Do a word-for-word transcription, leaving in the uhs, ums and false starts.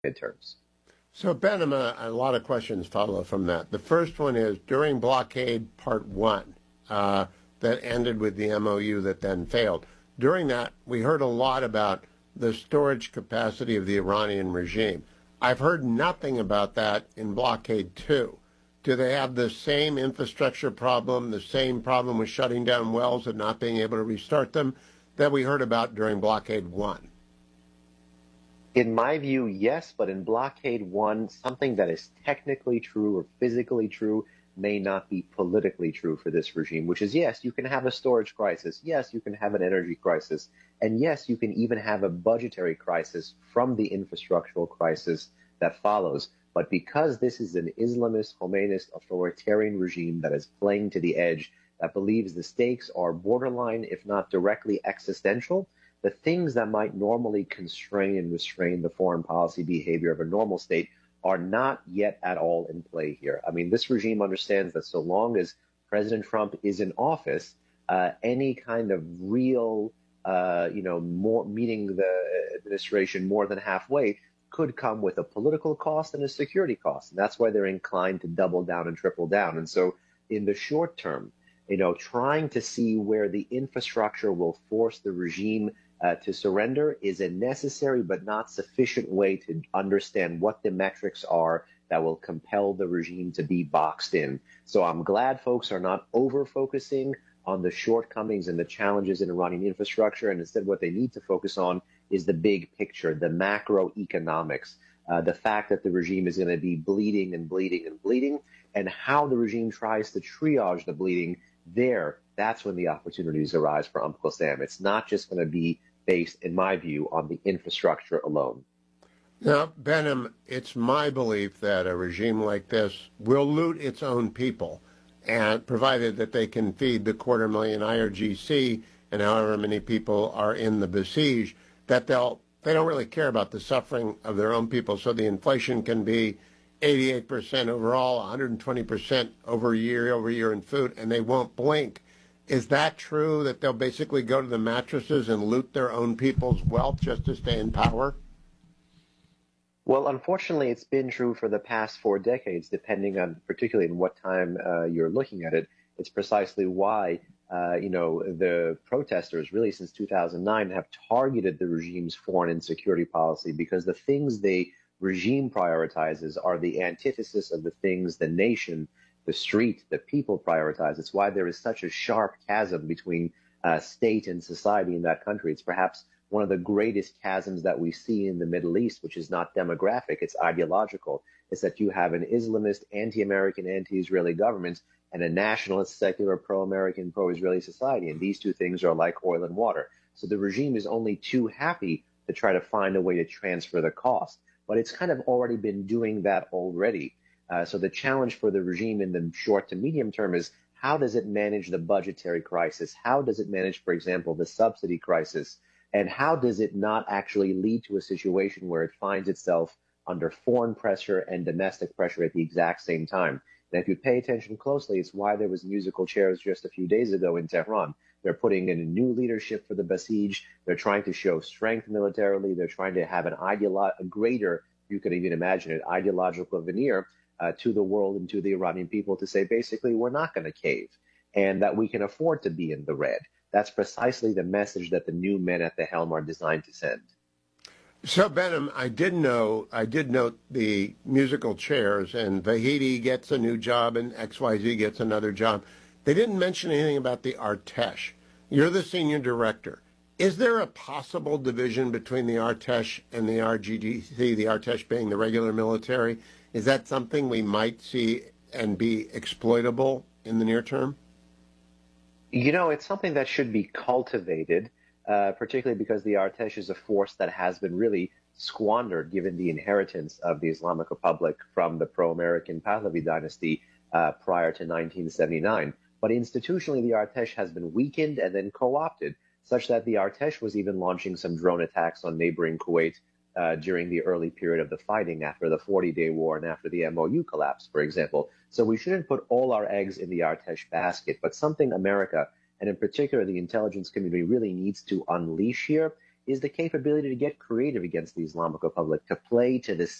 midterms. So, Behnam, a, a lot of questions follow from that. The first one is, during blockade part one, uh, that ended with the M O U that then failed. During that, we heard a lot about the storage capacity of the Iranian regime. I've heard nothing about that in blockade two. Do they have the same infrastructure problem, the same problem with shutting down wells and not being able to restart them that we heard about during blockade one? In my view, yes, but in blockade one, something that is technically true or physically true may not be politically true for this regime, which is, yes, you can have a storage crisis. Yes, you can have an energy crisis. And yes, you can even have a budgetary crisis from the infrastructural crisis that follows. But because this is an Islamist, Khomeinist, authoritarian regime that is playing to the edge, that believes the stakes are borderline, if not directly existential, the things that might normally constrain and restrain the foreign policy behavior of a normal state are not yet at all in play here. I mean, this regime understands that so long as President Trump is in office, uh, any kind of real, uh, you know, more meeting the administration more than halfway could come with a political cost and a security cost. And that's why they're inclined to double down and triple down. And so in the short term, you know, trying to see where the infrastructure will force the regime Uh, to surrender is a necessary but not sufficient way to understand what the metrics are that will compel the regime to be boxed in. So I'm glad folks are not over-focusing on the shortcomings and the challenges in Iranian infrastructure, and instead what they need to focus on is the big picture, the macroeconomics, uh, the fact that the regime is going to be bleeding and bleeding and bleeding, and how the regime tries to triage the bleeding there. That's when the opportunities arise for Uncle Sam. It's not just going to be based, in my view, on the infrastructure alone. Now, Behnam, it's my belief that a regime like this will loot its own people, and provided that they can feed the quarter million I R G C and however many people are in the besiege, that they'll they don't really care about the suffering of their own people. So the inflation can be eighty-eight percent overall, one hundred twenty percent over year over year in food, and they won't blink. Is that true, that they'll basically go to the mattresses and loot their own people's wealth just to stay in power? Well, unfortunately, it's been true for the past four decades, depending on particularly in what time uh, you're looking at it. It's precisely why, uh, you know, the protesters really since two thousand nine have targeted the regime's foreign and security policy, because the things the regime prioritizes are the antithesis of the things the nation, the street, the people prioritize. It's why there is such a sharp chasm between uh, state and society in that country. It's perhaps one of the greatest chasms that we see in the Middle East, which is not demographic, it's ideological. It's that you have an Islamist, anti-American, anti-Israeli government and a nationalist, secular, pro-American, pro-Israeli society. And these two things are like oil and water. So the regime is only too happy to try to find a way to transfer the cost. But it's kind of already been doing that already. Uh, so the challenge for the regime in the short to medium term is, how does it manage the budgetary crisis? How does it manage, for example, the subsidy crisis? And how does it not actually lead to a situation where it finds itself under foreign pressure and domestic pressure at the exact same time? And if you pay attention closely, it's why there was musical chairs just a few days ago in Tehran. They're putting in a new leadership for the Basij. They're trying to show strength militarily. They're trying to have an ideolo- a greater, you could even imagine it, ideological veneer Uh, to the world and to the Iranian people to say, basically, we're not going to cave and that we can afford to be in the red. That's precisely the message that the new men at the helm are designed to send. So, Behnam, I did know, I did note the musical chairs, and Vahidi gets a new job and X Y Z gets another job. They didn't mention anything about the Artesh. You're the senior director. Is there a possible division between the Artesh and the R G D C, the Artesh being the regular military? Is that something we might see and be exploitable in the near term? You know, it's something that should be cultivated, uh, particularly because the Artesh is a force that has been really squandered given the inheritance of the Islamic Republic from the pro-American Pahlavi dynasty uh, prior to nineteen seventy-nine. But institutionally, the Artesh has been weakened and then co-opted, such that the Artesh was even launching some drone attacks on neighboring Kuwait Uh, during the early period of the fighting after the forty-day war and after the M O U collapse, for example. So we shouldn't put all our eggs in the Artesh basket, but something America, and in particular the intelligence community, really needs to unleash here is the capability to get creative against the Islamic Republic, to play to the